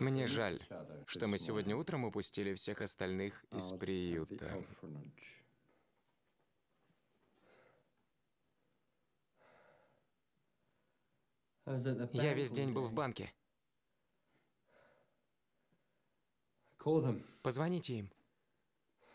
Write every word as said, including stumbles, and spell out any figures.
Мне жаль, что мы сегодня утром упустили всех остальных из приюта. Я весь день был в банке. Позвоните им.